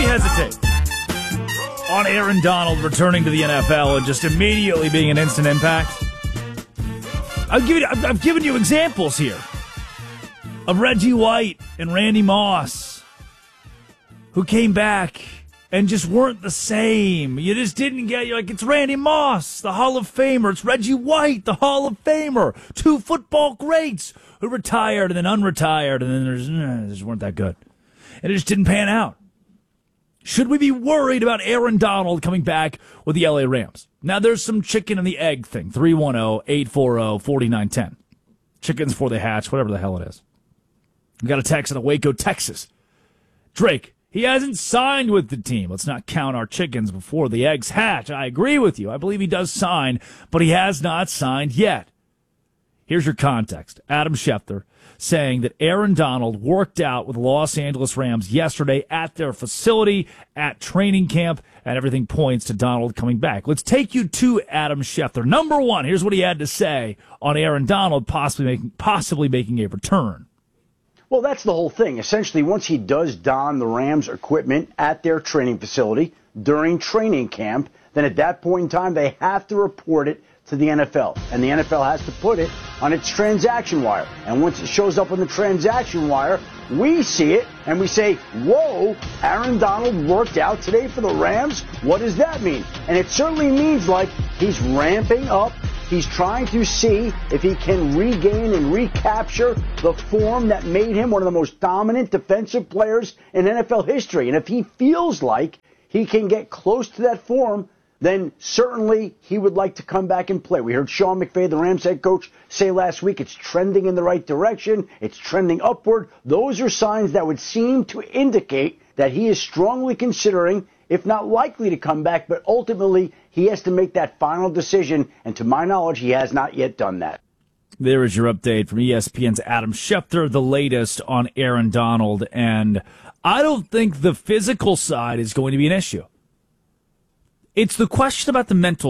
hesitate on Aaron Donald returning to the NFL and just immediately being an instant impact. I've given you examples here of Reggie White and Randy Moss who came back and just weren't the same. You just didn't get, you're like, it's Randy Moss, the Hall of Famer. It's Reggie White, the Hall of Famer. Two football greats who retired and then unretired, and then they just weren't that good. And it just didn't pan out. Should we be worried about Aaron Donald coming back with the LA Rams? Now, there's some chicken and the egg thing. 310-840-4910. Chickens before they hatch, whatever the hell it is. We got a text out of Waco, Texas. Drake, he hasn't signed with the team. Let's not count our chickens before the eggs hatch. I agree with you. I believe he does sign, but he has not signed yet. Here's your context. Adam Schefter saying that Aaron Donald worked out with Los Angeles Rams yesterday at their facility, at training camp, and everything points to Donald coming back. Let's take you to Adam Schefter. Number one, here's what he had to say on Aaron Donald possibly making a return. Well, that's the whole thing. Essentially, once he does don the Rams equipment at their training facility during training camp, then at that point in time, they have to report it to the NFL. And the NFL has to put it on its transaction wire. And once it shows up on the transaction wire, we see it and we say, whoa, Aaron Donald worked out today for the Rams? What does that mean? And it certainly means like he's ramping up. He's trying to see if he can regain and recapture the form that made him one of the most dominant defensive players in NFL history. And if he feels like he can get close to that form, then certainly he would like to come back and play. We heard Sean McVay, the Rams head coach, say last week it's trending in the right direction. It's trending upward. Those are signs that would seem to indicate that he is strongly considering, if not likely to come back, but ultimately he has to make that final decision. And to my knowledge, he has not yet done that. There is your update from ESPN's Adam Schefter, the latest on Aaron Donald. And I don't think the physical side is going to be an issue. It's the question about the mental